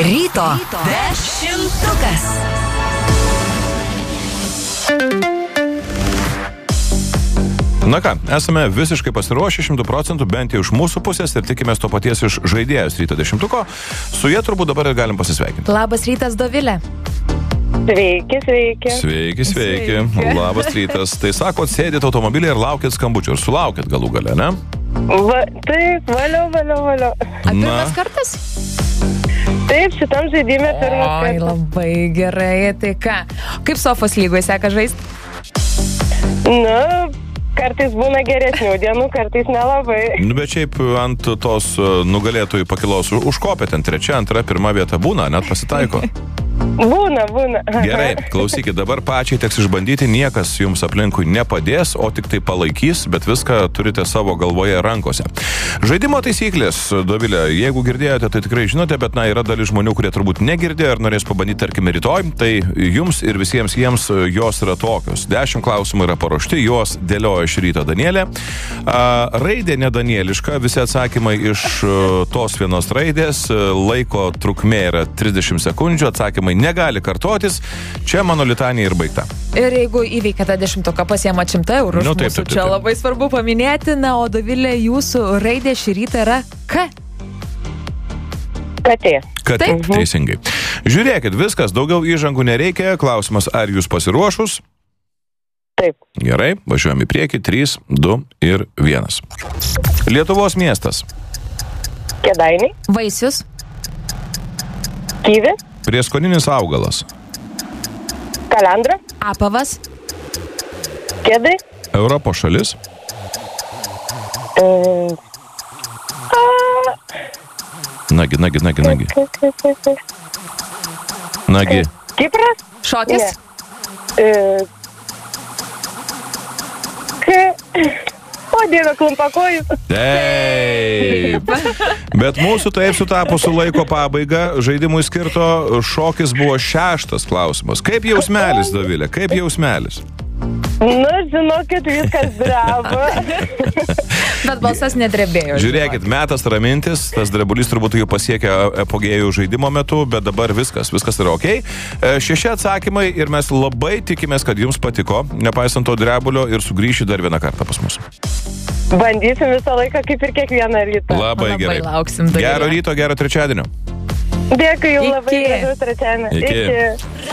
Ryto dešimtukas. Na ką, esame visiškai pasiruošę 100%, bent jau iš mūsų pusės ir tikimės to paties iš žaidėjos Ryto dešimtuko. Su jie turbūt dabar ir galim pasisveikinti. Labas rytas, Dovilė. Sveiki. Sveiki. Labas rytas. Tai sakot, sėdit automobilį ir laukit skambučių. Ir sulaukit galų gale, ne? Taip, valio. Pirmas kartas? Taip, šitam žaidime pirmas Oi, kartas. labai gerai. Tai ką? Kaip Sofos lygoje seka žaisti? Na, kartais būna geresnių dienų, kartais nelabai. Bet šiaip ant tos nugalėtojų pakilos užkopė ten 3, 2, 1 vieta būna, net pasitaiko. Būna. Gerai, klausykit, dabar pačiai teks išbandyti, niekas jums aplinkui nepadės, o tik tai palaikys, bet viską turite savo galvoje rankose. Žaidimo taisyklės, Dovilė, jeigu girdėjote, tai tikrai žinote, bet yra dalis žmonių, kurie turbūt negirdėjo ir norės pabandyti, tarkime, rytoj, tai jums ir visiems jiems jos yra tokios. 10 klausimų yra paruošti, juos dėlioja iš ryto Danielė. Raidė nedanieliška, visi atsakymai iš tos vienos raidės, laiko trukmė yra 30 sekundžių, atsakymai negali kartotis, čia mano litanija ir baigta. Ir jeigu įveikėte 10-tuką, pasiėmat 100 eurų. Nu, taip. Čia labai svarbu paminėti. Na, o Dovilė, jūsų raidė šį rytą yra K. Katė. Kad teisingai. Žiūrėkit, viskas, daugiau įžangų nereikia. Klausimas, ar jūs pasiruošus? Taip. Gerai, važiuojam į priekį. 3, 2 ir 1. Lietuvos miestas. Kėdainiai. Vaisius. Kyvi. Prieskoninis augalas. Kalendra. Apavas. Kėdai. Europos šalis. Nagi. Nagi. Kipras. Šokis. O, Dieve, klumpakojus. Taip. Bet mūsų taip sutapo su laiko pabaiga. Žaidimui skirto šokis buvo 6 klausimas. Kaip jausmelis, Dovilė? Kaip jausmelis? Nu, žinokit, viskas dreba. Bet balsas nedrebėjo. Žiūrėkit, metas ramintis, tas drebulys turbūt jau pasiekė apogėjų žaidimo metu, bet dabar viskas yra okei. 6 atsakymai ir mes labai tikimės, kad jums patiko, nepaisant to drebulio, ir sugrįši dar vieną kartą pas mus. Bandysim visą laiką, kaip ir kiekvieną rytą. Labai gerai. Lauksim, Dovilė. Gero ryto, gero trečiadienio. Dėkui, jau Iki. labai gražus trečiadienį. Iki.